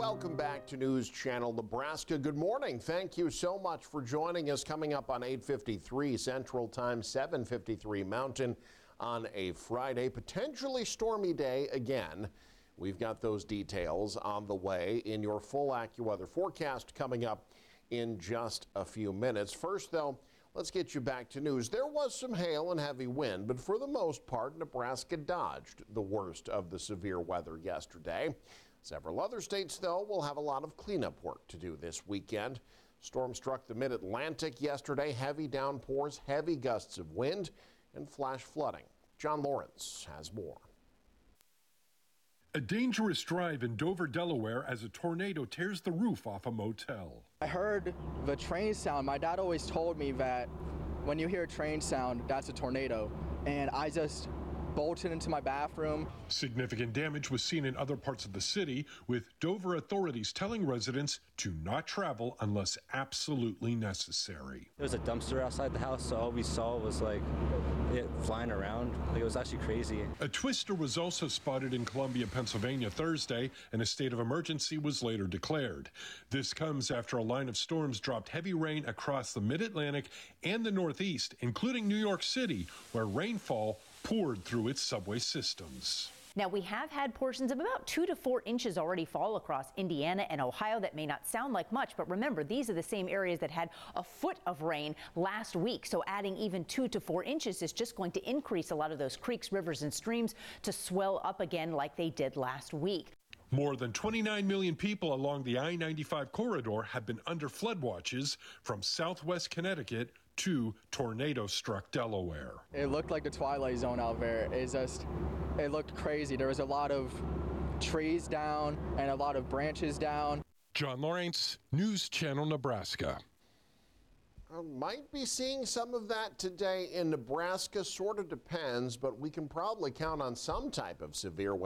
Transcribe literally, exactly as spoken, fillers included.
Welcome back to News Channel Nebraska. Good morning. Thank you so much for joining us. Coming up on eight fifty-three Central Time, seven fifty-three Mountain on a Friday, potentially stormy day again. We've got those details on the way in your full AccuWeather forecast coming up in just a few minutes. First, though, let's get you back to news. There was some hail and heavy wind, but for the most part, Nebraska dodged the worst of the severe weather yesterday. Several other states, though, will have a lot of cleanup work to do this weekend. Storm struck the mid-Atlantic yesterday. Heavy downpours, heavy gusts of wind, and flash flooding. John Lawrence has more. A dangerous drive in Dover, Delaware, as a tornado tears the roof off a motel. I heard the train sound. My dad always told me that when you hear a train sound, that's a tornado. And I just bolted into my bathroom. Significant damage was seen in other parts of the city, with Dover authorities telling residents to not travel unless absolutely necessary. There was a dumpster outside the house, so all we saw was like it flying around. Like, it was actually crazy. A twister was also spotted in Columbia, Pennsylvania Thursday, and a state of emergency was later declared. This comes after a line of storms dropped heavy rain across the mid-Atlantic and the Northeast, including New York City, where rainfall poured through its subway systems. Now, we have had portions of about two to four inches already fall across Indiana and Ohio. That may not sound like much, but remember, these are the same areas that had a foot of rain last week. So adding even two to four inches is just going to increase a lot of those creeks, rivers, and streams to swell up again like they did last week. More than twenty-nine million people along the I ninety-five corridor have been under flood watches from southwest Connecticut to tornado-struck Delaware. It looked like the Twilight Zone out there. It just, it looked crazy. There was a lot of trees down and a lot of branches down. John Lawrence, News Channel Nebraska. I might be seeing some of that today in Nebraska. Sort of depends, but we can probably count on some type of severe weather.